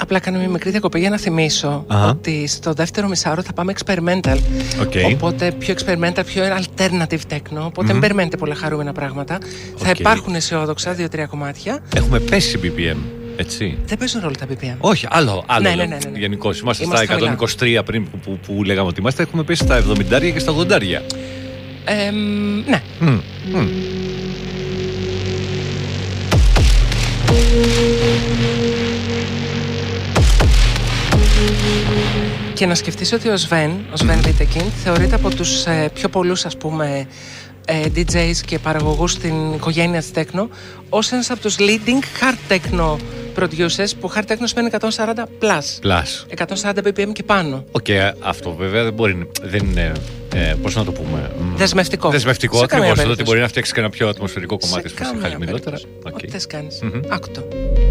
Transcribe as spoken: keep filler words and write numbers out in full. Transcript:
απλά κάνω μια μικρή διακοπή για να θυμίσω uh-huh. ότι στο δεύτερο μισάωρο θα πάμε experimental. Okay. Οπότε πιο experimental, πιο alternative techno. Οπότε mm-hmm. μην περιμένετε πολλά χαρούμενα πράγματα. Okay. Θα υπάρχουν αισιόδοξα δύο-τρία κομμάτια. Έχουμε πέσει μπι πι εμ. Έτσι. Δεν παίζουν ρόλο τα μπι πι εμ. Όχι, άλλο. άλλο ναι, ναι, ναι, ναι. Γενικώς. Είμαστε, είμαστε στα εκατόν είκοσι τρία πριν που, που, που λέγαμε ότι είμαστε. Έχουμε πέσει στα εβδομήντα και στα ογδόντα. Ε, ναι. Mm. Mm. Και να σκεφτείς ότι ο Sven, ο Sven Wittekind, θεωρείται από τους ε, πιο πολλούς, ας πούμε, ε, ντι τζέις και παραγωγούς στην οικογένεια της techno ως ένας από τους leading hard techno producers, που hard techno σημαίνει εκατόν σαράντα plus. Plus. εκατόν σαράντα μπι πι εμ και πάνω. Οκ, okay, αυτό βέβαια δεν μπορεί, δεν είναι, ε, πώς να το πούμε... Δεσμευτικό. Δεσμευτικό, ακριβώς, ότι μπορεί να φτιάξει και ένα πιο ατμοσφαιρικό κομμάτι, σε χαλιμιλότερα. Ό,τι θες κάνεις. Mm-hmm. Άκου το.